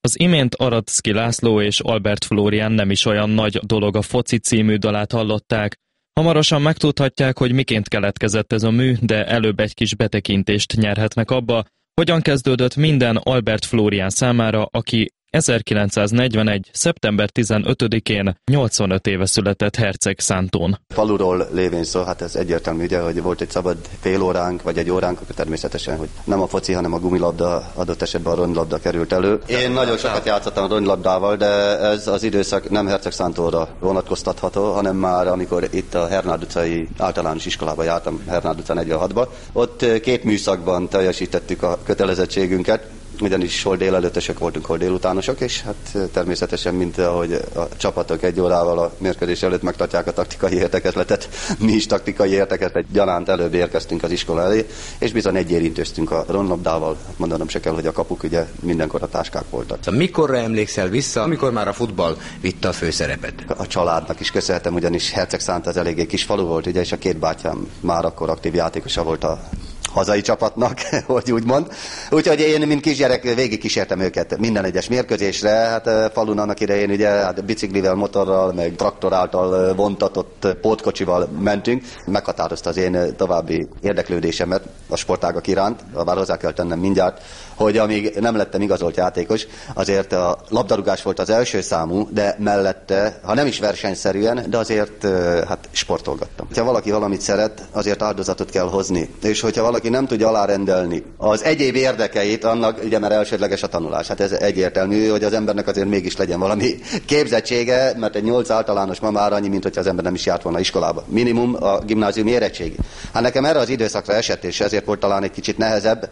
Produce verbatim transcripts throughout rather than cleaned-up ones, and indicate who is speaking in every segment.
Speaker 1: Az imént Aradszky László és Albert Flórián nem is olyan nagy dolog a foci című dalát hallották. Hamarosan megtudhatják, hogy miként keletkezett ez a mű, de előbb egy kis betekintést nyerhetnek abba, hogyan kezdődött minden Albert Flórián számára, aki ezerkilencszáznegyvenegy. szeptember tizenötödikén nyolcvanöt éve született Hercegszántón.
Speaker 2: Faluról lévén szó, hát ez egyértelmű, ugye, hogy volt egy szabad fél óránk, vagy egy óránk, akkor természetesen, hogy nem a foci, hanem a gumilabda, adott esetben a ronylabda került elő. Én nagyon sokat játszottam a ronylabdával, de ez az időszak nem Hercegszántóra vonatkoztatható, hanem már amikor itt a Hernád utcai általános iskolába jártam, Hernád utca negyvenhatba. Ott két műszakban teljesítettük a kötelezettségünket, ugyanis hol délelőttesek voltunk, hol délutánosok, és hát természetesen, mint ahogy a csapatok egy órával a mérkőzés előtt megtartják a taktikai értekezletet, mi is taktikai értekezletet gyanánt előbb érkeztünk az iskola elé, és bizony egy érintőztünk a ronylabdával. Mondanom se kell, hogy a kapuk ugye mindenkor a táskák voltak.
Speaker 3: Mikorra emlékszel vissza, amikor már a futball vitte a főszerepet?
Speaker 2: A családnak is köszönhetem, ugyanis Hercegszánt az eléggé kis falu volt, ugye, és a két bátyám már akkor aktív játékosa volt a hazai csapatnak, hogy úgy mond. Úgyhogy én, mint kisgyerek, végig kísértem őket minden egyes mérkőzésre. Hát falun annak idején ugye hát biciklivel, motorral, meg traktor által vontatott pótkocsival mentünk. Meghatározta az én további érdeklődésemet a sportágak iránt, bár hozzá kell tennem mindjárt, hogy amíg nem lettem igazolt játékos, azért a labdarúgás volt az első számú, de mellette, ha nem is versenyszerűen, de azért hát sportolgattam. Ha valaki valamit szeret, azért áldozatot kell hozni. És hogyha valaki nem tudja alárendelni az egyéb érdekeit, annak ugye mert elsődleges a tanulás. Hát ez egyértelmű, hogy az embernek azért mégis legyen valami képzettsége, mert egy nyolc általános ma már annyi, mint hogyha az ember nem is járt volna iskolába. Minimum a gimnáziumi érettségi. Hát nekem erre az időszakra esett, és ezért volt talán egy kicsit nehezebb,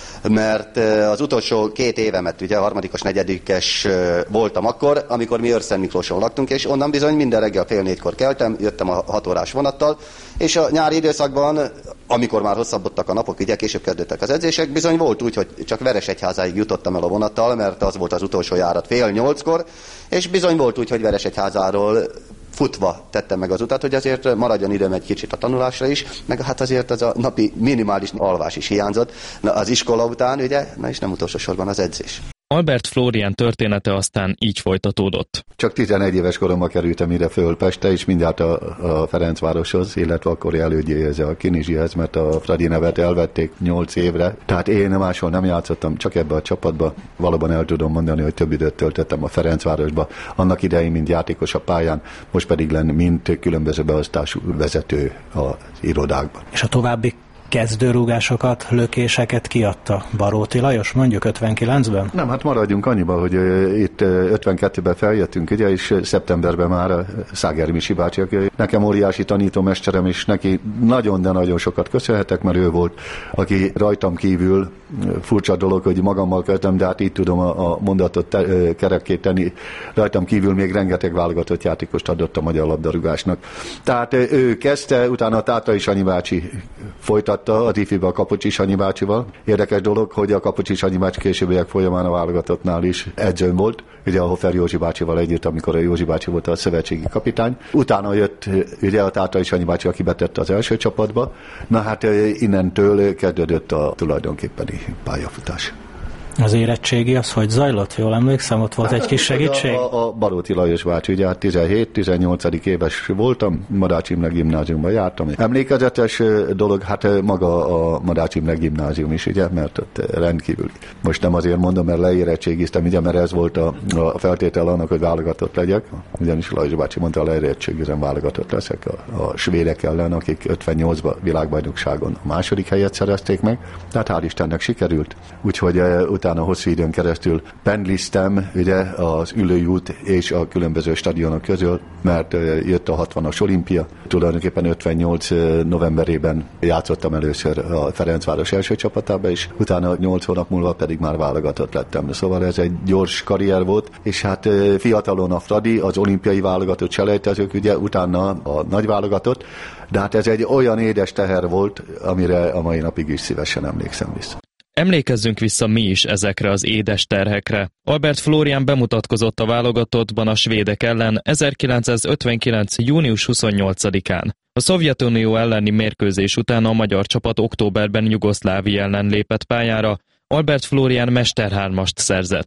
Speaker 2: mert az utolsó két évemet, ugye harmadikos, negyedikes voltam akkor, amikor mi Őrszent Miklóson laktunk, és onnan bizony minden reggel fél négykor keltem, jöttem a hat órás vonattal, és a nyári időszakban, amikor már hosszabbodtak a napok, ugye később kezdődtek az edzések, bizony volt úgy, hogy csak Veresegyházáig jutottam el a vonattal, mert az volt az utolsó járat fél nyolckor, és bizony volt úgy, hogy Veresegyházáról futva tettem meg az utat, hogy azért maradjon időm egy kicsit a tanulásra is, meg hát azért az a napi minimális alvás is hiányzott na, az iskola után, ugye, na és nem utolsó sorban az edzés.
Speaker 1: Albert Flórián története aztán így folytatódott.
Speaker 4: Csak tizenegy éves koromban kerültem ide föl Pestre, és mindjárt a, a Ferencvároshoz, illetve akkori elődjéhez, a Kinizsihez, mert a Fradi nevet elvették nyolc évre. Tehát én máshol nem játszottam, csak ebbe a csapatba. Valóban el tudom mondani, hogy több időt töltöttem a Ferencvárosba, annak idején, mint játékos a pályán, most pedig lenni, mint különböző beosztású vezető az irodákban.
Speaker 5: És a további kezdőrúgásokat, lökéseket kiadta Baróti Lajos, mondjuk ötvenkilencben?
Speaker 4: Nem, hát maradjunk annyiba, hogy uh, itt uh, ötvenkettőben feljöttünk, ugye, és uh, szeptemberben már uh, Száger Misi bácsi, aki nekem óriási tanítómesterem, és neki nagyon, de nagyon sokat köszönhetek, mert ő volt, aki rajtam kívül, uh, furcsa dolog, hogy magammal kezdem, de hát így tudom a, a mondatot te, uh, kerekké tenni, rajtam kívül még rengeteg válogatott játékost adott a magyar labdarúgásnak. Tehát uh, ő kezdte, utána a Tátrai Sanyi bácsi folytatta az ifibe a Kapocsi Sanyi bácsival. Érdekes dolog, hogy a Kapocsi Sanyi bácsi későbbiek folyamán a válogatottnál is edzőm volt, ugye a Hofer Józsi bácsival együtt, amikor a Józsi bácsi volt a szövetségi kapitány. Utána jött ugye a Tátrai Sanyi bácsi, aki betette az első csapatba. Na hát innentől kezdődött a tulajdonképpeni pályafutás.
Speaker 5: Az érettségi az hogy zajlott? Jól emlékszem, ott volt hát egy kis segítség?
Speaker 4: A, a, a Baróti Lajos bácsi, ugye hát tizenhét-tizennyolc éves voltam, Madács Imre gimnáziumban jártam. Emlékezetes dolog, hát maga a Madács Imre gimnázium is, ugye, mert ott rendkívül. Most nem azért mondom, mert leérettségiztem, ugye, mert ez volt a, a feltétel annak, hogy válogatott legyek. Ugyanis Lajos bácsi mondta, leérettségizem, válogatott leszek a, a svédek ellen, akik ötvennyolcban világbajnokságon a második helyet szerezték meg. Tehát hál' Istennek sikerült. Úgyhogy utána hosszú időn keresztül pendliztem ugye az Üllői út és a különböző stadionok közül, mert jött a hatvanas olimpia. Tulajdonképpen ötvennyolc novemberében játszottam először a Ferencváros első csapatába, és utána nyolc hónap múlva pedig már válogatott lettem. Szóval ez egy gyors karrier volt, és hát fiatalon a Fradi, az olimpiai válogatott selejtezők, ugye utána a nagy válogatott, de hát ez egy olyan édes teher volt, amire a mai napig is szívesen emlékszem vissza.
Speaker 1: Emlékezzünk vissza mi is ezekre az édes terhekre. Albert Flórián bemutatkozott a válogatottban a svédek ellen ezerkilencszázötvenkilenc. június huszonnyolcadikán. A Szovjetunió elleni mérkőzés után a magyar csapat októberben Jugoszlávia ellen lépett pályára, Albert Flórián mesterhármast szerzett.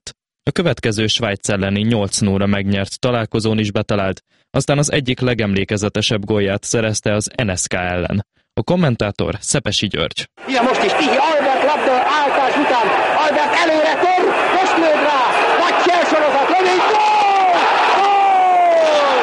Speaker 1: A következő Svájc elleni nyolc nulla megnyert találkozón is betalált, aztán az egyik legemlékezetesebb gólját szerezte az en es ká ellen. A kommentátor Szepesi György.
Speaker 6: Ilyen most is Tihi Albert labda álltás után, Albert előre tör, most lőd rá, nagy célsorozat, lövés, gól! Gól!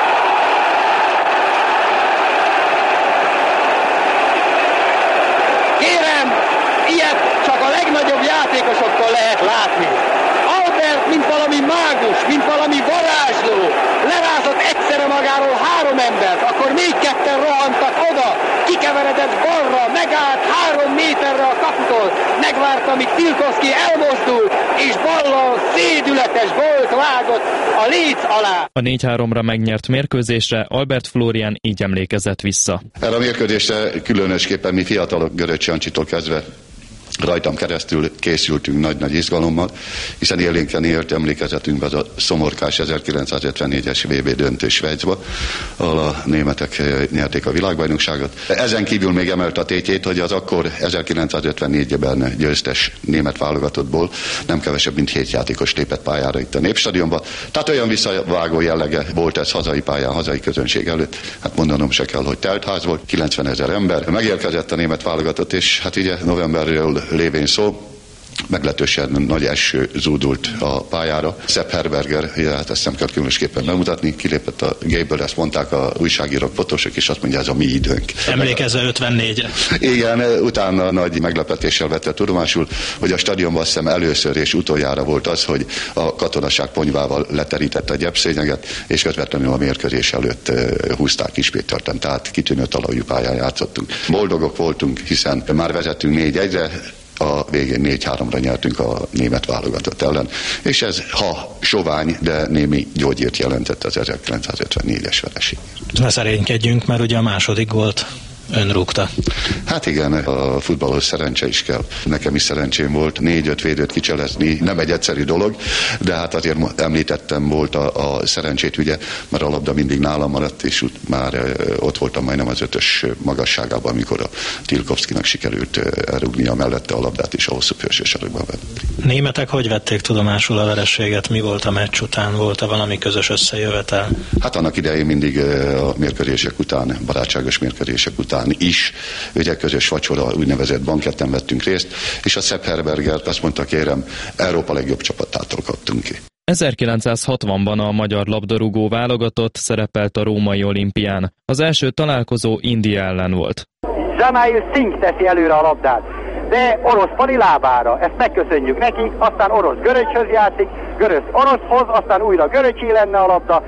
Speaker 6: Kérem, ilyet csak a legnagyobb játékosoktól lehet látni. Albert, mint valami mágus, mint valami varázsló, lerázott egyszerre magáról három embert, akkor még ketten rohantak oda, kikeveredett balra, megállt három méterre a kaputól, megvárta, amíg Tilkovszky elmozdul, és ballal szédületes gólt vágott a léc alá.
Speaker 1: A négy háromra megnyert mérkőzésre Albert Flórián így emlékezett vissza.
Speaker 4: Erre a mérkőzésre különösképpen mi fiatalok Göröcs Jancsitól kezdve rajtam keresztül készültünk nagy-nagy izgalommal, hiszen élénken élt emlékezetünkben az a szomorkás ezerkilencszázötvennégyes vé bé döntő Svájcba, ahol a németek nyerték a világbajnokságot. Ezen kívül még emelt a tétjét, hogy az akkor ezerkilencszázötvennégyben győztes német válogatottból nem kevesebb, mint hét játékos lépett pályára itt a Népstadionba. Tehát olyan visszavágó jellege volt ez hazai pályán, hazai közönség előtt. Hát mondanom se kell, hogy teltház volt, kilencvenezer ember. Megérkezett a német válogatott, és hát ugye novemberről lévén szó, meglehetősen nagy eső zúdult a pályára. Sepp Herberger, hát ezt nem kell különösképpen bemutatni, kilépett a gépből, ezt mondták a újságírók, fotósok, és azt mondja, ez a mi időnk.
Speaker 5: Emlékezve ötvennégyre.
Speaker 4: Igen, utána nagy meglepetéssel vette tudomásul, hogy a stadionban azt hiszem először és utoljára volt az, hogy a katonaság ponyvával leterítette a gyepszényeget, és közvetlenül a mérkőzés előtt húzták Kispéterten, tehát kitűnő talajú pályán játszottunk. Boldogok voltunk, hiszen már vezettünk négy egyre, a végén négy háromra nyertünk a német válogatott ellen, és ez, ha sovány, de némi gyógyírt jelentett az ezerkilencszázötvennégyes vereségért.
Speaker 5: Ne szerénykedjünk, mert ugye a második gólt ön rúgta.
Speaker 4: Hát igen, a futballhoz szerencse is kell. Nekem is szerencsém volt négy-öt védőt kicselezni, nem egy egyszerű dolog, de hát azért említettem volt a, a szerencsét, ugye, mert a labda mindig nálam maradt, és már ott voltam majdnem az ötös magasságában, amikor a Tilkovszkynak sikerült elrúgnia mellette a labdát is a hosszú felsősarokban venni.
Speaker 5: Németek hogy vették tudomásul a vereséget? Mi volt a meccs után? Volt-e valami közös összejövetel?
Speaker 4: Hát annak idején mindig a mérkőzések után, barátságos mérkőzések után is, ugye közös vacsora, úgynevezett banketten vettünk részt, és a Sepp Herberger azt mondta, kérem, Európa legjobb csapatától kaptunk ki.
Speaker 1: ezerkilencszázhatvanban a magyar labdarúgó válogatott szerepelt a római olimpián. Az első találkozó India ellen volt.
Speaker 6: Jamail Singh teszi előre a labdát, de orosz Pali lábára, ezt megköszönjük neki, aztán orosz Göröcshöz játszik, Göröc oroszhoz, aztán újra Göröcsé lenne a labda.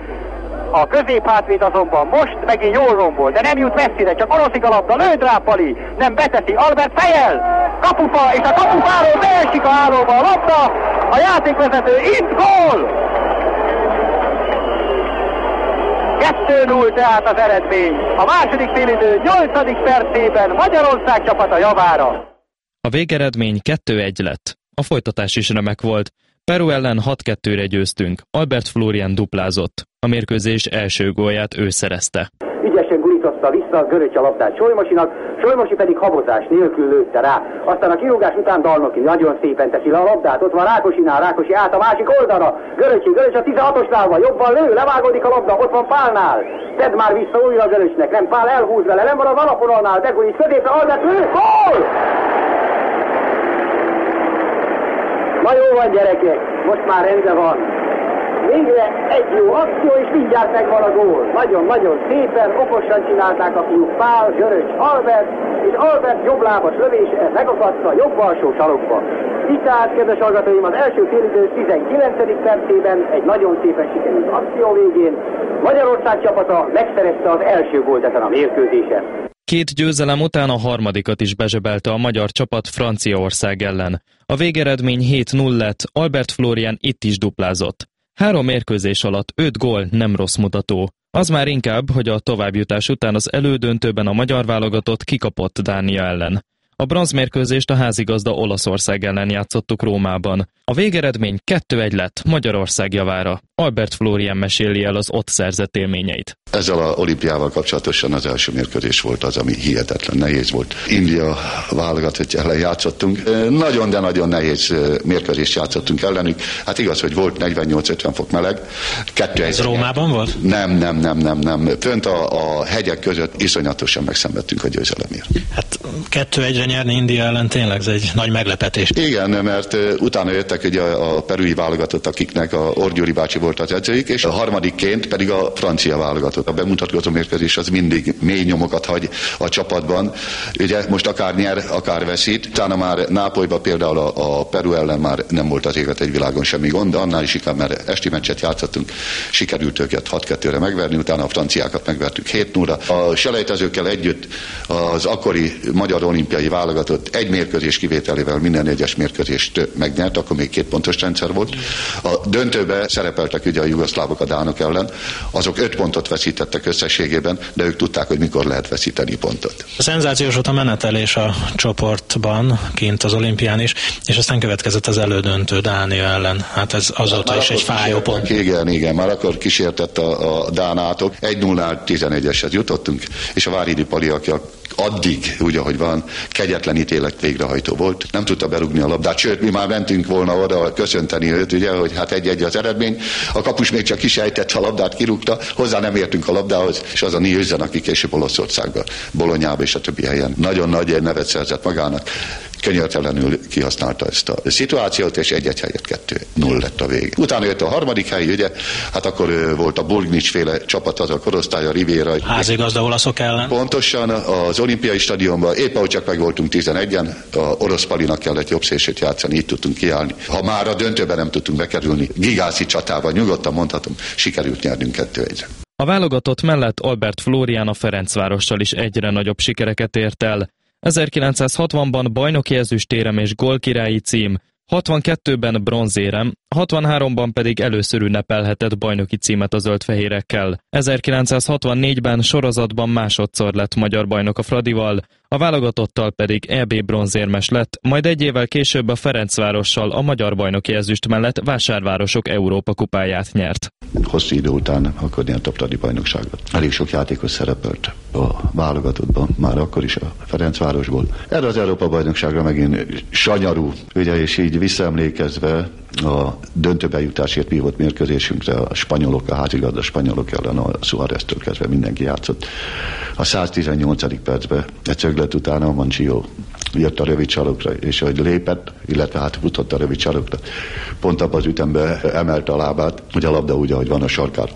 Speaker 6: A középhátvéd azonban most megint jól rombol, de nem jut messzire, csak oroszik a labda, lőd rá Pali, nem beteszi, Albert fejel, kapufa, és a kapufáról beesik a hálóba a labda, a játékvezető, itt gól! kettő null tehát az eredmény, a második félidő nyolcadik percében Magyarország csapata javára.
Speaker 1: A végeredmény kettő egy lett, a folytatás is remek volt. Peru ellen hat kettőre győztünk, Albert Flórián duplázott. A mérkőzés első gólját ő szerezte.
Speaker 6: Ügyesen gurítozta vissza a Göröcs a labdát Solymosinak, Solymosi pedig habozás nélkül lőtte rá. Aztán a kirúgás után Dalnoki nagyon szépen teszi le a labdát, ott van Rákosinál, Rákosi át a másik oldalra, Göröcsi, Göröcs a tizenhatosnál van, jobban lő, levágódik a labda, ott van Pálnál. Tedd már vissza újra a Göröcsnek, nem Pál elhúz vele, nem van az alapvonalnál, begurít középre, Albert lő, gól! Na jó van gyerekek, most már rendben van. Végre egy jó akció, és mindjárt megvan a gól. Nagyon-nagyon szépen, okosan csinálták a fiúk, Pál, Göröcs, Albert, és Albert jobblábas lövése megakadta a jobb alsó sarokba. Így tehát, kedves hallgatóim, az első félidő tizenkilencedik percében egy nagyon szépen sikerült akció végén Magyarország csapata megszerezte az első gólt ezen a mérkőzésen.
Speaker 1: Két győzelem után a harmadikat is bezsebelte a magyar csapat Franciaország ellen. A végeredmény hét null lett, Albert Flórián itt is duplázott. Három mérkőzés alatt öt gól nem rossz mutató. Az már inkább, hogy a továbbjutás után az elődöntőben a magyar válogatott kikapott Dánia ellen. A bronzmérkőzést a házigazda Olaszország ellen játszottuk Rómában. A végeredmény kettő egy lett Magyarország javára. Albert Flórián meséli el az ott szerzett élményeit.
Speaker 4: Ezzel a olimpiával kapcsolatosan az első mérkőzés volt az, ami hihetetlen nehéz volt. India válogatott ellen játszottunk. Nagyon, de nagyon nehéz mérkőzést játszottunk ellenük. Hát igaz, hogy volt negyvennyolc-ötven fok meleg. Kettő
Speaker 5: Ez Rómában volt?
Speaker 4: Nem, nem, nem, nem, nem. Fönt a, a hegyek között iszonyatosan megszenvedtünk a győzelemért.
Speaker 5: Hát kettő egyre nyerni India ellen tényleg ez egy nagy meglepetés.
Speaker 4: Igen, mert utána jöttek ugye a perui válogatott, akiknek a Orgyuri bácsi volt az edzőik, és a harmadikként pedig a francia válogatott. A bemutatkozó mérkőzés az mindig mély nyomokat hagy a csapatban. Ugye most akár nyer, akár veszít. Utána már Nápolyban például a, a Peru ellen már nem volt az élet egy világon semmi gond, de annál is inkább, mert esti meccset játszottunk, sikerült őket hat kettőre megverni, utána a franciákat megvertük hét nullra. A selejtezőkkel együtt az akkori magyar olimpiai válogatott egy mérkőzés kivételével minden egyes mérkőzést megnyert, akkor még két pontos rendszer volt. A döntőbe szerepeltek ugye a jugoszlávok a dánok ellen, azok öt pontot veszítettek összességében, de ők tudták, hogy mikor lehet veszíteni pontot.
Speaker 5: Szenzációs volt a menetelés a csoportban, kint az olimpián is, és aztán következett az elődöntő Dánia ellen. Hát ez azóta is egy fájó pont.
Speaker 4: Igen, igen, már akkor kísértett a, a dán átok. egy nullnál tizenegyeshez jutottunk, és a Váridi Pali, aki a addig, úgy ahogy van, kegyetlen ítélet végrehajtó volt. Nem tudta berúgni a labdát, sőt, mi már mentünk volna oda köszönteni őt, ugye, hogy hát egy-egy az eredmény. A kapus még csak kisejtett, a labdát kirúgta, hozzá nem értünk a labdához, és az a Nielsen, aki később Olaszországban, Bolonyába és a többi helyen nagyon nagy nevet szerzett magának, könyörtelenül kihasználta ezt a szituációt, és egy-egy helyett kettő null lett a vége. Utána jött a harmadik hely, ugye, hát akkor volt a Burgnics féle csapat, az a korosztály, a Riviera.
Speaker 5: Házigazda olaszok ellen.
Speaker 4: Pontosan, az olimpiai stadionban, épp ahogy csak meg voltunk tizenegyen, a orosz Palinak kellett jobb szélsőt játszani, így tudtunk kiállni. Ha már a döntőben nem tudtunk bekerülni, gigászi csatában, nyugodtan mondhatom, sikerült nyernünk kettő egyre.
Speaker 1: A válogatott mellett Albert Flórián a Ferencvárossal is egyre nagyobb sikereket ért el. ezerkilencszázhatvanban bajnoki ezüstérem és gólkirályi cím, hatvankettőben bronzérem, hatvanháromban pedig először ünnepelhetett bajnoki címet a zöldfehérekkel. ezerkilencszázhatvannégyben sorozatban másodszor lett magyar bajnok a Fradival, a válogatottal pedig é bé bronzérmes lett, majd egy évvel később a Ferencvárossal a magyar bajnoki ezüst mellett Vásárvárosok Európa kupáját nyert.
Speaker 4: Hosszú idő után akkor nyert a Fradi bajnokságot. Elég sok játékos szerepelt a válogatottban, már akkor is a Ferencvárosból. Erre az Európa bajnokságra megint sanyarú, ugye, és így visszaemlékezve a döntőbe jutásért vívott mérkőzésünkre a spanyolok, a házigazda spanyolok ellen a Suárez-től kezdve mindenki játszott. A száztizennyolcadik percben egy szöglet után a Mancsió jött a rövid sarokra, és hogy lépett, illetve hát futott a rövid sarokra, pont abban az ütemben emelte a lábát, hogy a labda úgy, ahogy van a sarkáról,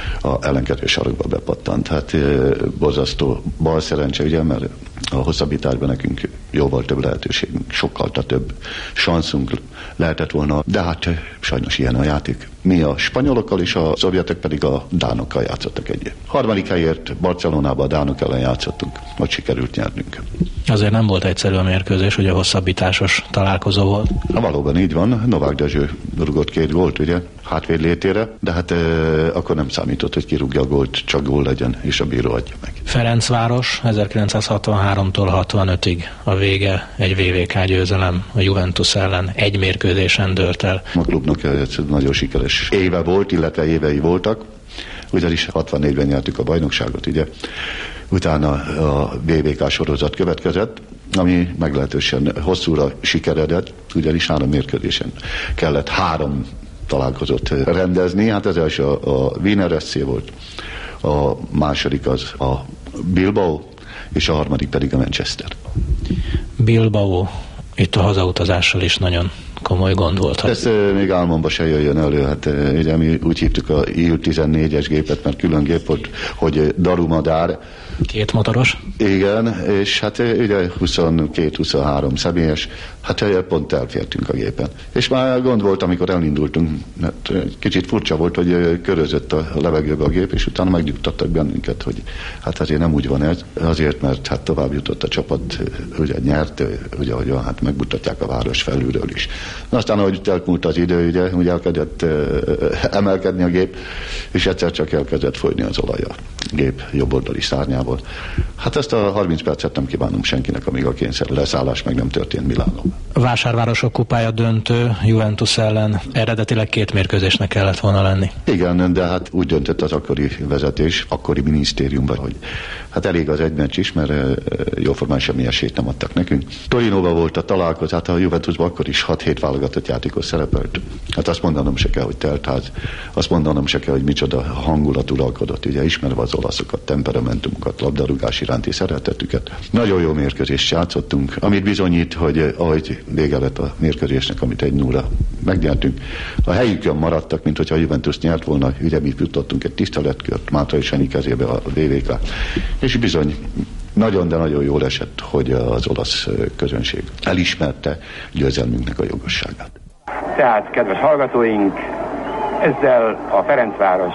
Speaker 4: a ellenkező sarokba bepattant. Hát e, borzasztó bal szerencse, ugye, mert a hosszabbításban nekünk jóval több lehetőségünk, sokkal több sanszunk lehetett volna, de hát sajnos ilyen a játék. Mi a spanyolokkal és a szovjetek pedig a dánokkal játszottak együtt. Harmadik helyért Barcelonában a dánok ellen játszottunk, ott sikerült nyernünk.
Speaker 5: Azért nem volt egyszerű a mérkőzés, ugye hosszabbításos találkozó volt.
Speaker 4: Na, valóban így van, Novák Dezső rugott két gólt, ugye, hátvéd létére, de hát e, akkor nem számított, hogy kirúgja a gólt, csak gól legyen, és a bíró adja meg. Ferencváros
Speaker 5: ezerkilencszázhatvanháromtól hatvanötig a vége, egy vé vé ká győzelem a Juventus ellen, egy mérkőzésen dőlt el.
Speaker 4: A klubnak ez nagyon sikeres éve volt, illetve évei voltak, ugyanis hatvannégyben nyertük a bajnokságot, ugye. Utána a vé vé ká sorozat következett, ami meglehetősen hosszúra sikeredett, ugyanis három mérkőzésen kellett három találkozót rendezni. Hát az első a, a Wiener es cé volt, a második az a Bilbao, és a harmadik pedig a Manchester.
Speaker 5: Bilbao, itt a hazautazással is nagyon komoly gond volt.
Speaker 4: Ez e, még álmomba se jöjjön elő, hát e, ugye mi úgy hívtuk a I U tizennégyes gépet, mert külön gép volt, hogy Darumadár.
Speaker 5: Két motoros?
Speaker 4: Igen, és hát ugye huszonkettő-huszonhárom személyes, hát pont elfértünk a gépen. És már gond volt, amikor elindultunk, mert kicsit furcsa volt, hogy körözött a levegőbe a gép, és utána megnyugtattak bennünket, hogy hát azért nem úgy van ez, azért, mert hát tovább jutott a csapat, ugye nyert, ugye, hogy hát megmutatják a város felülről is. Aztán, ahogy elmúlt az idő, ugye, ugye elkezdett uh, emelkedni a gép, és egyszer csak elkezdett folyni az olaj a gép jobboldali szárnyából. Hát ezt a harminc percet nem kívánom senkinek, amíg a kényszer leszállás meg nem történt Milánóban.
Speaker 5: Vásárvárosok kupája döntő Juventus ellen eredetileg két mérkőzésnek kellett volna lenni.
Speaker 4: Igen, de hát úgy döntött az akkori vezetés, akkori minisztériumban, hogy hát elég az egy meccs is, mert jóformán semmi esélyt nem adtak nekünk. Torinóban volt a találkozás, hát a Juventusban akkor is hat-hét válogatott játékos szerepelt. Hát azt mondanom se kell, hogy teltház, azt mondanom se kell, hogy micsoda hangulat uralkodott, ugye ismerve az olaszokat, temperamentumukat, labdarúgás iránti szeretetüket. Nagyon jó mérkőzést játszottunk, amit bizonyít, hogy ahogy vége lett a mérkőzésnek, amit egy nulla megnyertünk, a helyükön maradtak, mint hogyha a Juventus nyert volna, ugye mi jutottunk egy tiszteletkört Mátrai Sanyi kezébe a vé vé ká, és bizony nagyon, de nagyon jól esett, hogy az olasz közönség elismerte győzelmünknek a jogosságát.
Speaker 6: Tehát, kedves hallgatóink, ezzel a Ferencváros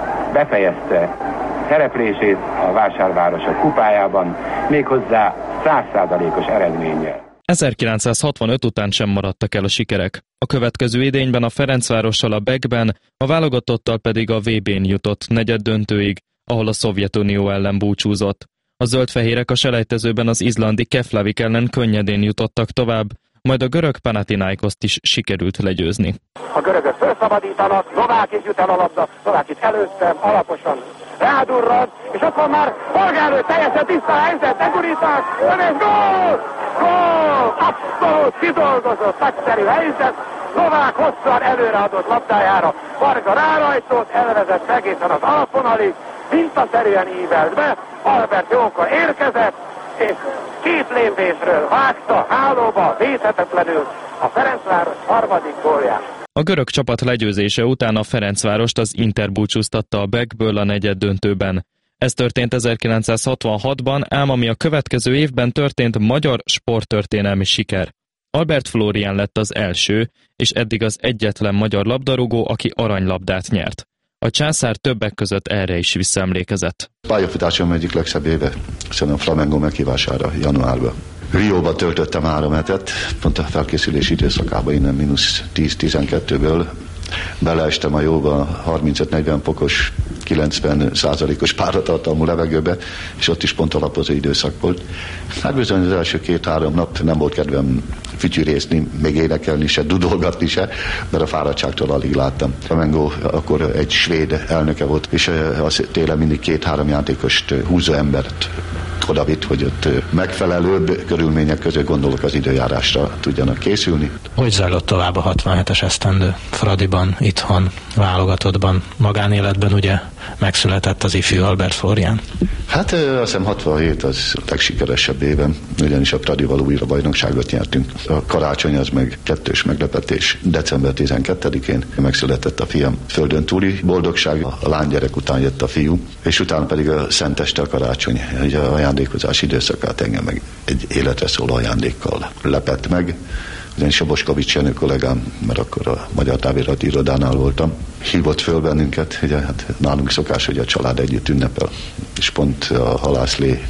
Speaker 6: befejezte szereplését a Vásárvárosok kupájában, méghozzá száz százalékos eredménnyel.
Speaker 1: ezerkilencszázhatvanöt után sem maradtak el a sikerek. A következő idényben a Ferencvárossal a Beckben, a válogatottal pedig a vé bén jutott negyeddöntőig, ahol a Szovjetunió ellen búcsúzott. A zöldfehérek a selejtezőben az izlandi Keflavik ellen könnyedén jutottak tovább, majd a görög Panathinaikoszt is sikerült legyőzni.
Speaker 6: A görögök felszabadítanak, Novák is jut el a labda, Novák itt előttem, alaposan rádurrad, és akkor már polgárő teljesen tiszta helyzet, megurítás, és gól! Gól! Abszolút kidolgozott, nagyszerű helyzet, Novák hosszan előreadott labdájára, Varga rárajtott, elvezett egészen az alapvonalig, mintaszerűen ívelt be, Albert Jóka érkezett, és két lépésről vágta hálóba védhetetlenül a Ferencváros harmadik gólját.
Speaker 1: A görög csapat legyőzése után a Ferencvárost az Inter búcsúztatta a Beckből a negyeddöntőben. Ez történt ezerkilencszázhatvanhatban, ám ami a következő évben történt magyar sporttörténelmi siker. Albert Flórián lett az első, és eddig az egyetlen magyar labdarúgó, aki aranylabdát nyert. A császár többek között erre is visszaemlékezett.
Speaker 4: Pályafutásom egyik legszebb éve, szerintem Flamengo meghívására januárban. Rióba töltöttem három hetet, pont a felkészülési időszakában, innen mínusz tíz-tizenkettőből. Beleestem a jóba harmincöt-negyven fokos, kilencven százalékos páratartalmú levegőbe, és ott is pont alapozó időszak volt. Hát bizony az első két-három nap nem volt kedvem fütyűrészni, még énekelni se, dudolgatni se, mert a fáradtságtól alig láttam. Flamengo akkor egy svéd elnöke volt, és az télen mindig két-három játékost húzó embert odavitt, hogy ott megfelelőbb körülmények között, gondolok, az időjárásra tudjanak készülni.
Speaker 5: Hogy zajlott tovább a hatvanhetes esztendő? Fradiban, itthon, válogatottban, magánéletben ugye megszületett az ifjú Albert Flórián?
Speaker 4: Hát azt hiszem hatvanhét az a legsikeresebb éven, ugyanis a Fradival újra bajnokságot nyertünk. A karácsony az meg kettős meglepetés. december tizenkettedikén megszületett a fiam. Földön túli boldogság, a lánygyerek után jött a fiú, és utána pedig a szenteste a karácsony, ugye a ajándékozás időszakát engem meg egy életre szóló ajándékkal lepett meg. Ugyanis a Boskovics Jenő kollégám, mert akkor a Magyar Távirati Irodánál voltam, hívott föl bennünket, ugye hát nálunk szokás, hogy a család együtt ünnepel, és pont a halászlé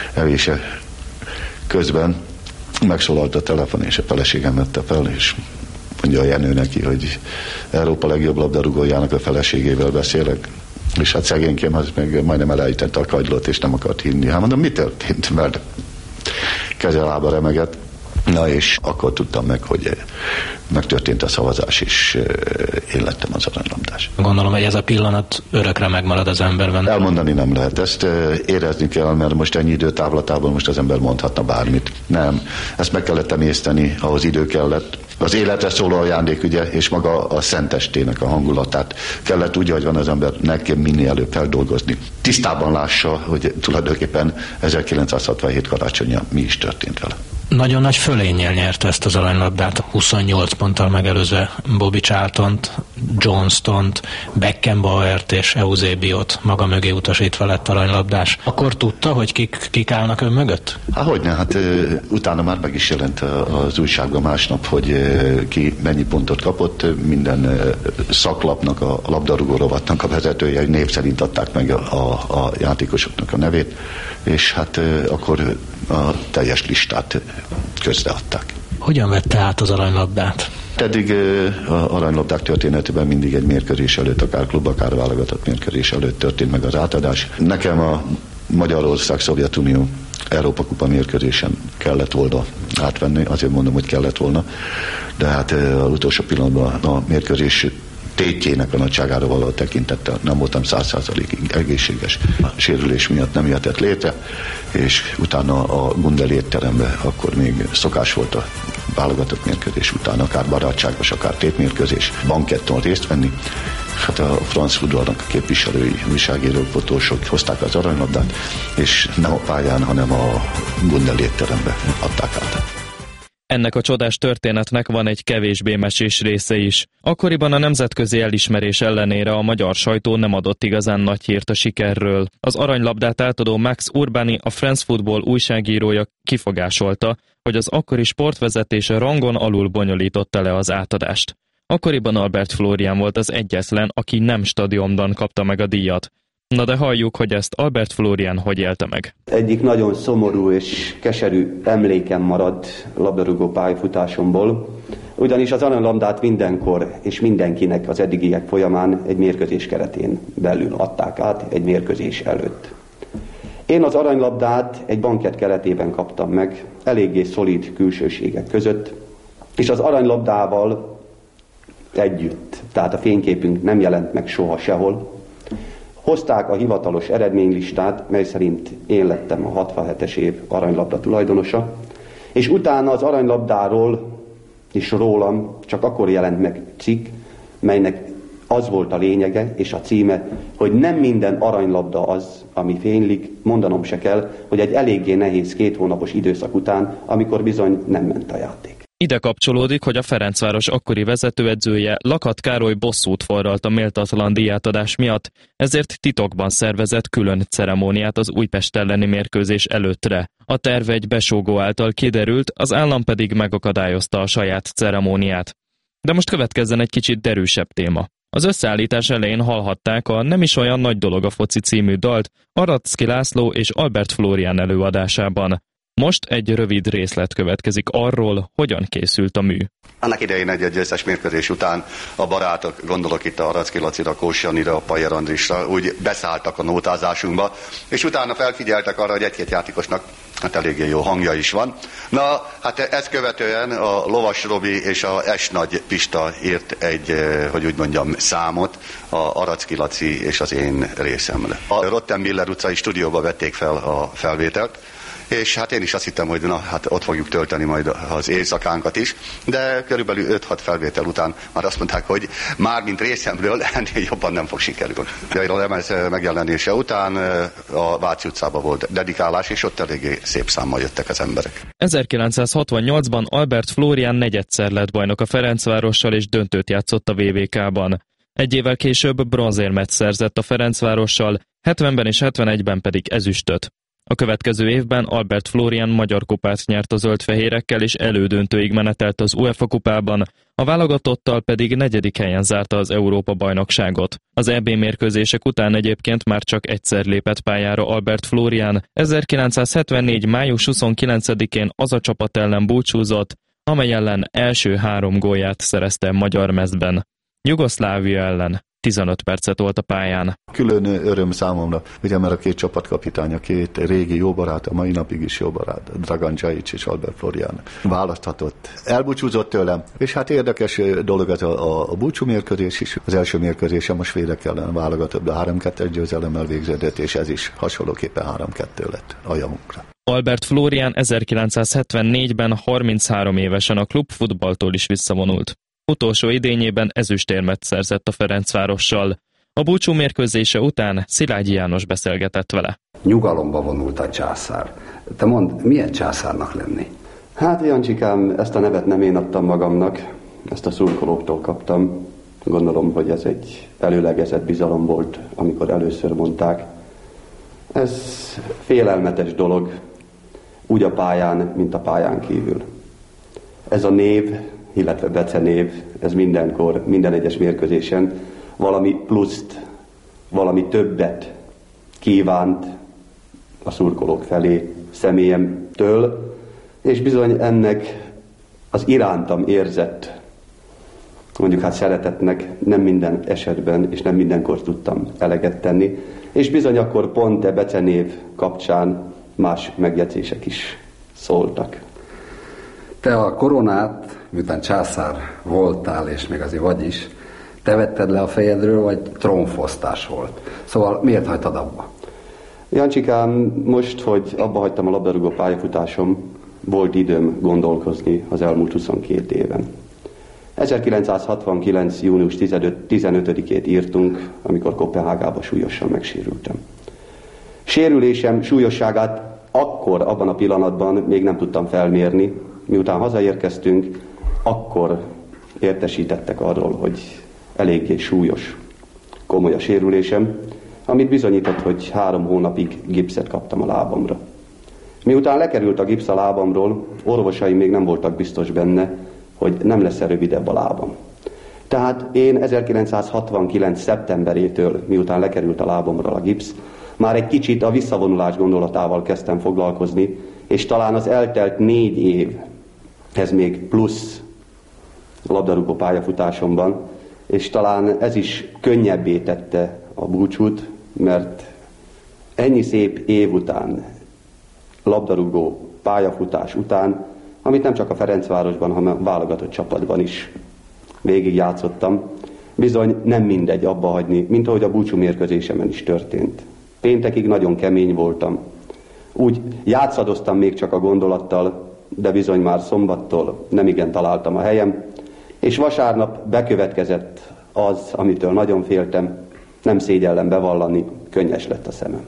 Speaker 4: evése közben megszólalt a telefon, és a feleségem vette fel, és mondja a Jenő neki, hogy Európa legjobb labdarúgójának a feleségével beszélek. És hát szegénykém az meg majdnem elejtette a kagylót, és nem akart hinni. Hát mondom, mi történt? Mert keze-lába remegett. Na és akkor tudtam meg, hogy megtörtént a szavazás, és én lettem az aranylabdás.
Speaker 5: Gondolom, hogy ez a pillanat örökre megmarad az emberben.
Speaker 4: Elmondani nem lehet, ezt érezni kell, mert most ennyi időtávlatában most az ember mondhatna bármit. Nem, ezt meg kellett emészteni, ahhoz idő kellett. Az életre szóló ajándék, ugye, és maga a szentestének a hangulatát kellett úgy, hogy van az embernek minél előbb feldolgozni. Tisztában lássa, hogy tulajdonképpen ezerkilencszázhatvanhét karácsonya mi is történt vele.
Speaker 5: Nagyon nagy fölénnyel nyerte ezt az aranylabdát, huszonnyolc ponttal megelőzve Bobby Charltont, Johnstont, Beckenbauert és Eusebiot maga mögé utasítva lett aranylabdás. Akkor tudta, hogy kik, kik állnak ön mögött?
Speaker 4: Há, hogyne, hát uh, utána már meg is jelent az újságban másnap, hogy uh, ki mennyi pontot kapott, minden uh, szaklapnak, a labdarúgó rovatnak a vezetője név szerint adták meg a, a, a játékosoknak a nevét, és hát uh, akkor a teljes listát közreadták.
Speaker 5: Hogyan vette át az aranylabdát?
Speaker 4: Eddig a aranylabdák történetében mindig egy mérkőzés előtt, akár klub, akár válogatott mérkőzés előtt történt meg az átadás. Nekem a Magyarország, Szovjetunió Európa Kupa mérkőzésen kellett volna átvenni, azért mondom, hogy kellett volna, de hát az utolsó pillanatban a mérkőzés tétjének a nagyságára való tekintettel nem voltam száz százalékig egészséges. A sérülés miatt nem jöhetett létre, és utána a Gundeli étterembe akkor még szokás volt a válogatott mérkőzés után, akár barátságos, akár tétmérkőzés, banketton részt venni. Hát a France Footballnak a képviselői, újságírók, fotósok hozták az aranylabdát, és nem a pályán, hanem a Gundeli étterembe adták át.
Speaker 1: Ennek a csodás történetnek van egy kevésbé mesés része is. Akkoriban a nemzetközi elismerés ellenére a magyar sajtó nem adott igazán nagy hírt a sikerről. Az aranylabdát átadó Max Urbani, a France Football újságírója kifogásolta, hogy az akkori sportvezetése rangon alul bonyolította le az átadást. Akkoriban Albert Flórián volt az egyetlen, aki nem stadionban kapta meg a díjat. Na de halljuk, hogy ezt Albert Flórián hogy élte meg.
Speaker 2: Egyik nagyon szomorú és keserű emlékem marad labdarúgó pályafutásomból, ugyanis az aranylabdát mindenkor és mindenkinek az eddigiek folyamán egy mérkőzés keretén belül adták át, egy mérkőzés előtt. Én az aranylabdát egy bankett keretében kaptam meg, eléggé szolid külsőségek között, és az aranylabdával együtt, tehát a fényképünk nem jelent meg soha sehol. Hozták a hivatalos eredménylistát, mely szerint én lettem a hatvanhetes év aranylabda tulajdonosa, és utána az aranylabdáról és rólam csak akkor jelent meg cikk, melynek az volt a lényege és a címe, hogy nem minden aranylabda az, ami fénylik, mondanom se kell, hogy egy eléggé nehéz két hónapos időszak után, amikor bizony nem ment a játék.
Speaker 1: Ide kapcsolódik, hogy a Ferencváros akkori vezetőedzője Lakat Károly bosszút forralt a méltatlan díjátadás miatt, ezért titokban szervezett külön ceremóniát az Újpest elleni mérkőzés előttre. A terv egy besógó által kiderült, az állam pedig megakadályozta a saját ceremóniát. De most következzen egy kicsit derűsebb téma. Az összeállítás elején hallhatták a Nem is olyan nagy dolog a foci című dalt Aracki László és Albert Flórián előadásában. Most egy rövid részlet következik arról, hogyan készült a mű.
Speaker 2: Annak idején egy győztes mérkőzés után a barátok, gondolok itt a Aracki Lacira, Kós Janira, a Pajer Andrisra, úgy beszálltak a nótázásunkba, és utána felfigyeltek arra, hogy egy-két játékosnak hát eléggé jó hangja is van. Na, hát ezt követően a Lovas Robi és a S. Nagy Pista írt egy, hogy úgy mondjam, számot a Aracki Laci és az én részemre. A Rottenmiller utcai stúdióba vették fel a felvételt, és hát én is azt hittem, hogy na, hát ott fogjuk tölteni majd az éjszakánkat is, de körülbelül öt-hat felvétel után már azt mondták, hogy már mint részemről ennél jobban nem fog sikerülni. A lemez megjelenése után a Váci utcában volt dedikálás, és ott eléggé szép számmal jöttek az emberek.
Speaker 1: ezerkilencszázhatvannyolcban Albert Flórián negyedszer lett bajnok a Ferencvárossal, és döntőt játszott a vé vé ká-ban. Egy évvel később bronzérmet szerzett a Ferencvárossal, hetvenben és hetvenegyben pedig ezüstöt. A következő évben Albert Flórián magyar kupát nyert a zöldfehérekkel, és elődöntőig menetelt az UEFA kupában, a válogatottal pedig negyedik helyen zárta az Európa-bajnokságot. Az é bé mérkőzések után egyébként már csak egyszer lépett pályára Albert Flórián, ezerkilencszázhetvennégy. május huszonkilencedikén az a csapat ellen búcsúzott, amely ellen első három gólját szerezte magyar mezben. Jugoszlávia ellen tizenöt percet volt a pályán.
Speaker 4: Külön öröm számomra, ugye, mert a két csapatkapitány, a két régi jó barát, a mai napig is jó barát, Dragan Csajic és Albert Flórián választhatott. Elbúcsúzott tőlem, és hát érdekes dolog ez a, a búcsú mérkőzés is. Az első mérkőzésem a svédek ellen válogatott, de három kettes győzelemmel végződött, és ez is hasonlóképpen három kettő lett a javunkra.
Speaker 1: Albert Flórián ezerkilencszázhetvennégyben harminchárom évesen a klubfutballtól is visszavonult. Utolsó idényében ezüstérmet szerzett a Ferencvárossal. A búcsú mérkőzése után Szilágyi János beszélgetett vele.
Speaker 7: Nyugalomba vonult a császár. Te mondd, milyen császárnak lenni?
Speaker 2: Hát, Jancsikám, ezt a nevet nem én adtam magamnak, ezt a szurkolóktól kaptam. Gondolom, hogy ez egy előlegezett bizalom volt, amikor először mondták. Ez félelmetes dolog, úgy a pályán, mint a pályán kívül. Ez a név, illetve becenév, ez mindenkor, minden egyes mérkőzésen valami pluszt, valami többet kívánt a szurkolók felé, személyemtől, és bizony ennek az irántam érzett, mondjuk hát szeretetnek nem minden esetben és nem mindenkor tudtam eleget tenni, és bizony akkor pont e becenév kapcsán
Speaker 7: más megjegyzések is szóltak. Te a koronát, miután császár voltál, és még azért vagy is, te vetted le a fejedről, vagy trónfosztás volt? Szóval miért hagytad abba?
Speaker 2: Jancsikám, most, hogy abba hagytam a labdarúgó pályafutásom, volt időm gondolkozni az elmúlt huszonkét éven. ezerkilencszázhatvankilenc. június tizenötödikét írtunk, amikor Koppenhágába súlyosan megsérültem. Sérülésem súlyosságát akkor, abban a pillanatban még nem tudtam felmérni. Miután hazaérkeztünk, akkor értesítettek arról, hogy eléggé súlyos, komoly a sérülésem, amit bizonyított, hogy három hónapig gipszet kaptam a lábamra. Miután lekerült a gipsz a lábamról, orvosaim még nem voltak biztos benne, hogy nem lesz-e rövidebb a lábam. Tehát én ezerkilencszázhatvankilenc. szeptemberétől, miután lekerült a lábamról a gipsz, már egy kicsit a visszavonulás gondolatával kezdtem foglalkozni, és talán az eltelt négy év, ez még plusz a labdarúgó pályafutásomban, és talán ez is könnyebbé tette a búcsút, mert ennyi szép év után, labdarúgó pályafutás után, amit nem csak a Ferencvárosban, hanem a válogatott csapatban is végigjátszottam, bizony nem mindegy abba hagyni, mint ahogy a búcsú mérkőzésemen is történt. Péntekig nagyon kemény voltam. Úgy játszadoztam még csak a gondolattal, de bizony már szombattól nemigen találtam a helyem, és vasárnap bekövetkezett az, amitől nagyon féltem, nem szégyellem bevallani, könnyes lett a szemem.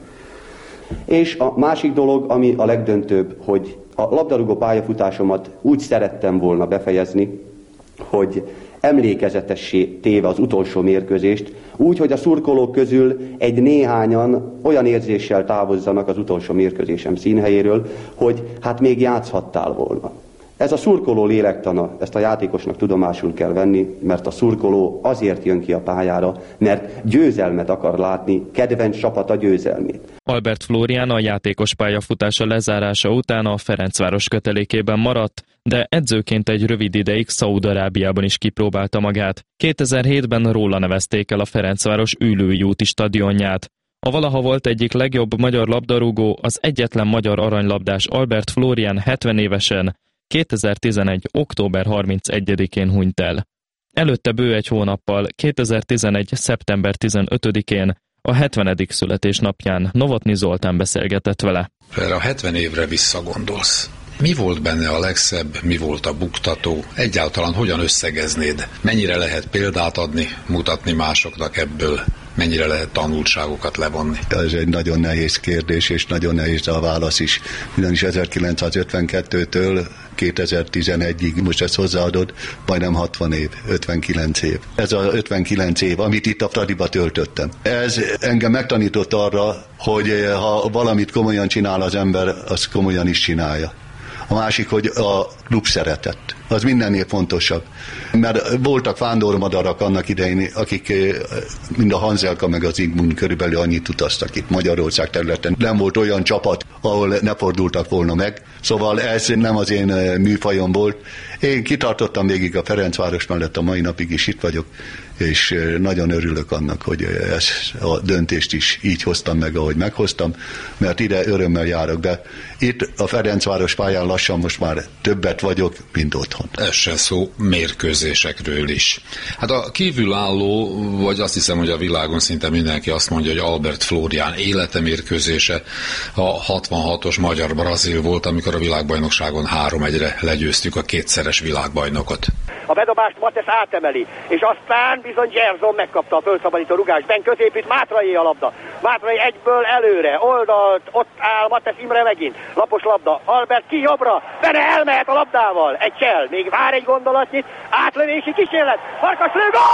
Speaker 2: És a másik dolog, ami a legdöntőbb, hogy a labdarúgó pályafutásomat úgy szerettem volna befejezni, hogy emlékezetessé téve az utolsó mérkőzést, úgy, hogy a szurkolók közül egy néhányan olyan érzéssel távozzanak az utolsó mérkőzésem színhelyéről, hogy hát még játszhattál volna. Ez a szurkoló lélektana, ezt a játékosnak tudomásul kell venni, mert a szurkoló azért jön ki a pályára, mert győzelmet akar látni, kedvenc csapata győzelmét.
Speaker 1: Albert Flórián a játékos pályafutása lezárása után a Ferencváros kötelékében maradt, de edzőként egy rövid ideig Szaúd-Arábiában is kipróbálta magát. kétezer-hétben róla nevezték el a Ferencváros ülői úti stadionját. A valaha volt egyik legjobb magyar labdarúgó, az egyetlen magyar aranylabdás Albert Flórián hetven évesen kétezer-tizenegy. október harmincegyedikén hunyt el. Előtte bő egy hónappal, kétezer-tizenegy. szeptember tizenötödikén, a hetvenedik születésnapján Novotny Zoltán beszélgetett vele.
Speaker 8: Erre a hetven évre visszagondolsz. Mi volt benne a legszebb, mi volt a buktató? Egyáltalán hogyan összegeznéd? Mennyire lehet példát adni, mutatni másoknak ebből? Mennyire lehet tanulságokat levonni?
Speaker 4: Ez egy nagyon nehéz kérdés, és nagyon nehéz a válasz is. Ugyanis ezerkilencszázötvenkettőtől kétezer-tizenegyig, most ezt hozzáadod, majdnem hatvan év, ötvenkilenc év. Ez az ötvenkilenc év, amit itt a Fradiba töltöttem. Ez engem megtanított arra, hogy ha valamit komolyan csinál az ember, azt komolyan is csinálja. A másik, hogy a klub szeretet. Az mindennél fontosabb. Mert voltak vándormadarak annak idején, akik mind a Hanzelka meg az Zsigmond körülbelül annyit utaztak itt Magyarország területen. Nem volt olyan csapat, ahol ne fordultak volna meg. Szóval ez nem az én műfajom volt. Én kitartottam végig a Ferencváros mellett, a mai napig is itt vagyok, és nagyon örülök annak, hogy ezt a döntést is így hoztam meg, ahogy meghoztam, mert ide örömmel járok be. Itt a Ferencváros pályán lassan most már többet vagyok, mint otthon.
Speaker 8: Essen szó mérkőzésekről is. Hát a kívülálló, vagy azt hiszem, hogy a világon szinte mindenki azt mondja, hogy Albert Flórián élete mérkőzése a hatvanhatos magyar-brazil volt, amikor a világbajnokságon három egyre legyőztük a kétszeres világbajnokot.
Speaker 6: A bedobást Matesz átemeli, és aztán bizony Gerson megkapta a fölszabadító rugást. Ben középít, Mátrai a labda. Mátrai egyből előre, oldalt, ott áll Matesz Imre megint. Lapos labda, Albert ki jobbra, Bene elmehet a labdával. Egy csel, még vár egy gondolatnyit, átlövési kísérlet, Farkas lő, gól!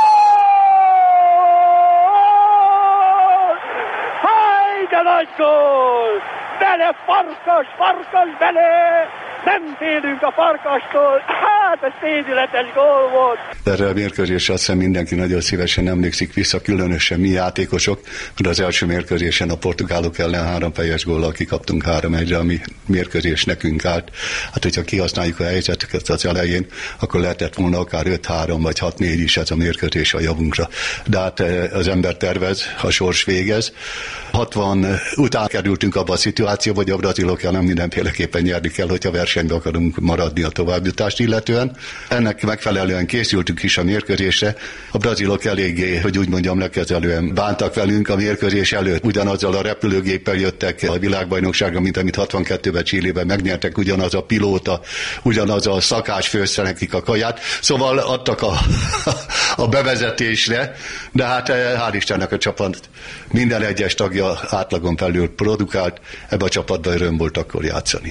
Speaker 6: Haj, de nagy gól! Bene, Farkas, Farkas, Bene! Nem félünk a Farkastól, hát csodálatos, szédületes gól volt.
Speaker 4: Erre a mérkőzésre azt hiszem mindenki nagyon szívesen emlékszik vissza, különösen mi játékosok, de az első mérkőzésen a portugálok ellen három fejes góllal kikaptunk három egyre, ami mérkőzés nekünk állt. Hát, hogyha kihasználjuk a helyzeteket az elején, akkor lehetett volna akár öt három vagy hat négy is ez a mérkőzés a javunkra. De hát az ember tervez, a sors végez. hatvan után kerültünk abba a szituációba, hogy a brazilok nem mindenféleképpen nyerni kell, hogyha versenybe akarunk maradni a továbbjutást illetően. Ennek megfelelően készültünk is a mérkőzésre. A brazilok eléggé, hogy úgy mondjam, lekezelően bántak velünk a mérkőzés előtt. Ugyanazzal a repülőgéppel jöttek a világbajnokságra, mint amit hatvankettőben Chilében megnyertek, ugyanaz a pilóta, ugyanaz a szakás főzte nekik a kaját. Szóval adtak a, a bevezetésre, de hát hál' Istennek a csapat minden egyes tagja átlagon felül produkált, ebbe a csapatban öröm volt akkor játszani.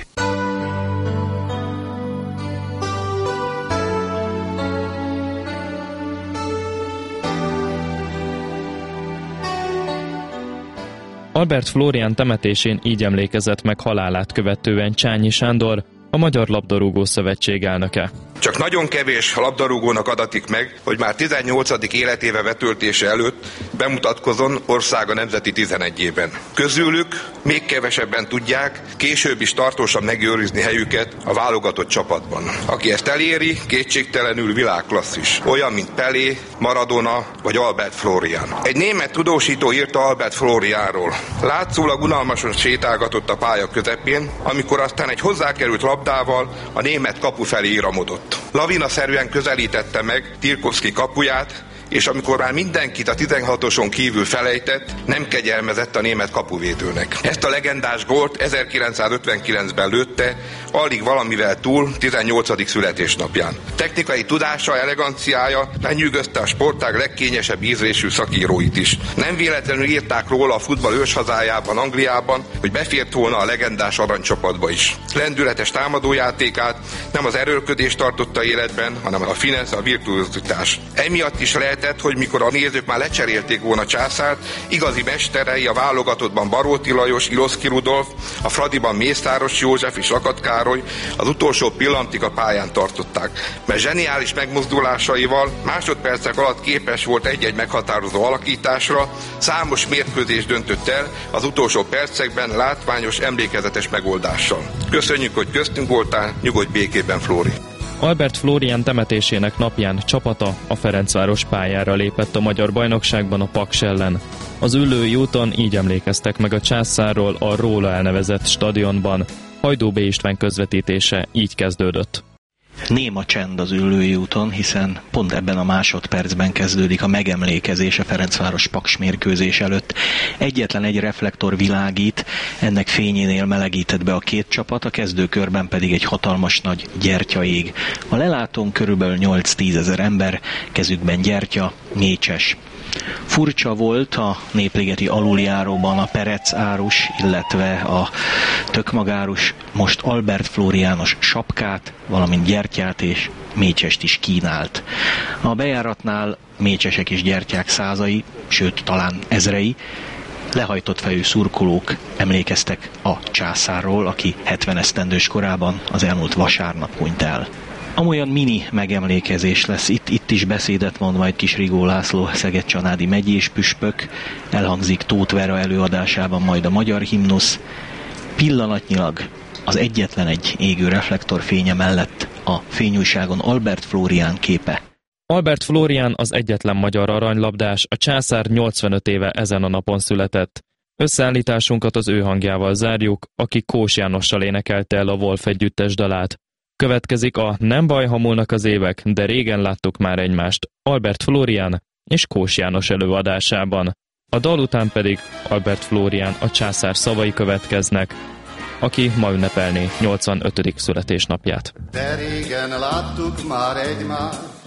Speaker 1: Albert Flórián temetésén így emlékezett meg halálát követően Csányi Sándor, a Magyar Labdarúgó Szövetség elnöke.
Speaker 9: Csak nagyon kevés labdarúgónak adatik meg, hogy már tizennyolcadik életéve betöltése előtt bemutatkozzon országa nemzeti tizenegyében. Közülük még kevesebben tudják később is tartósan megőrizni helyüket a válogatott csapatban. Aki ezt eléri, kétségtelenül világklasszis. Olyan, mint Pelé, Maradona vagy Albert Flórián. Egy német tudósító írta Albert Flóriánról. Látszólag unalmasan sétálgatott a pálya közepén, amikor aztán egy hozzákerült labdával a német kapu felé iramodott. Lavinaszerűen közelítette meg Tirkovszky kapuját, és amikor már mindenkit a tizenhatoson kívül felejtett, nem kegyelmezett a német kapuvédőnek. Ezt a legendás gólt ezerkilencszázötvenkilencben lőtte, alig valamivel túl tizennyolcadik születésnapján. Technikai tudása, eleganciája lenyűgözte a sportág legkényesebb ízlésű szakíróit is. Nem véletlenül írták róla a futball őshazájában, Angliában, hogy befért volna a legendás aranycsapatba is. Lendületes támadójátékát nem az erőlködés tartotta életben, hanem a finesz, a virtuozitás. Emiatt is lehet, hogy mikor a nézők már lecserélték volna Császárt, igazi mesterei a válogatottban Baróti Lajos, Iloszki Rudolf, a Fradiban Mészáros József és Rakat Károly az utolsó pillanatig a pályán tartották, mert zseniális megmozdulásaival másodpercek alatt képes volt egy-egy meghatározó alakításra, számos mérkőzés döntött el az utolsó percekben látványos, emlékezetes megoldással. Köszönjük, hogy köztünk voltál, nyugodj békében, Flóri!
Speaker 1: Albert Flórián temetésének napján csapata a Ferencváros pályára lépett a magyar bajnokságban a Paks ellen. Az Üllői úton így emlékeztek meg a császárról a róla elnevezett stadionban. Hajdú B. István közvetítése így kezdődött.
Speaker 10: Néma csend az Üllői úton, hiszen pont ebben a másodpercben kezdődik a megemlékezés a Ferencváros Paks mérkőzés előtt. Egyetlen egy reflektor világít, ennek fényénél melegített be a két csapat, a kezdőkörben pedig egy hatalmas nagy gyertyaég. A lelátón körülbelül nyolc-tízezer ember, kezükben gyertya, mécses. Furcsa volt a Népligeti aluljáróban a Perec árus, illetve a Tökmagárus most Albert Flóriános sapkát, valamint gyertyát és mécsest is kínált. A bejáratnál mécsesek és gyertyák százai, sőt talán ezrei, lehajtott fejű szurkolók emlékeztek a császárról, aki hetven esztendős korában az elmúlt vasárnap hunyt el. Amolyan mini megemlékezés lesz. Itt, itt is beszédet mond majd Kis Rigó László, Szeged-Csanádi megyés püspök, elhangzik Tóth Vera előadásában majd a magyar himnusz. Pillanatnyilag az egyetlen egy égő reflektorfénye mellett a fényújságon Albert Flórián képe.
Speaker 1: Albert Flórián az egyetlen magyar aranylabdás, a császár nyolcvanöt éve ezen a napon született. Összeállításunkat az ő hangjával zárjuk, aki Kós Jánossal énekelte el a Wolf együttes dalát. Következik a Nem baj, ha múlnak az évek, de régen láttuk már egymást Albert Flórián és Kós János előadásában. A dal után pedig Albert Flórián a császár szavai következnek, aki ma ünnepelné nyolcvanötödik születésnapját.
Speaker 11: De régen láttuk már egymást,